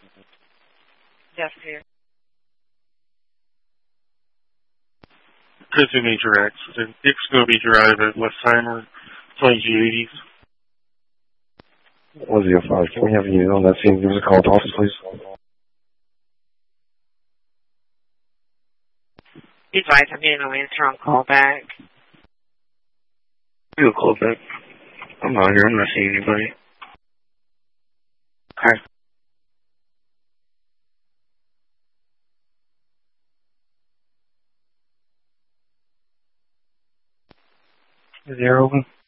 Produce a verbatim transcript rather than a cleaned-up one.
Yes, dear. Could be major accident. Xfinity Drive at Westheimer, twenty G eighties. one zero five. Can we have you on that scene? Give us a call to office, please. He's right. I'm getting no answer on call back. You call back. I'm not here. I'm not seeing anybody. Okay. Is the air open?